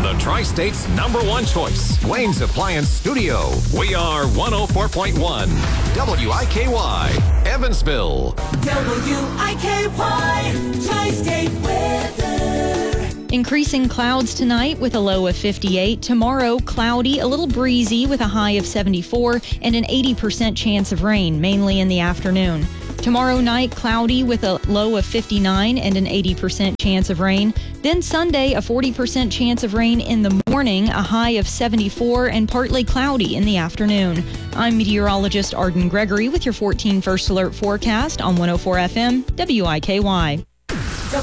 the Tri-State's #1 choice, Wayne's Appliance Studio. We are 104.1 WIKY, Evansville. WIKY, Tri-State weather. Increasing clouds tonight with a low of 58. Tomorrow, cloudy, a little breezy with a high of 74 and an 80% chance of rain, mainly in the afternoon. Tomorrow night, cloudy with a low of 59 and an 80% chance of rain. Then Sunday, a 40% chance of rain in the morning, a high of 74 and partly cloudy in the afternoon. I'm meteorologist Arden Gregory with your 14 First Alert forecast on 104 FM WIKY.